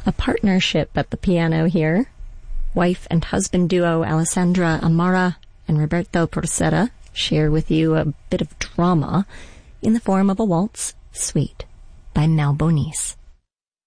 A partnership at the piano here. Wife and husband duo Alessandra Amara and Roberto Porcetta share with you a bit of drama in the form of a waltz suite by Nalbonese.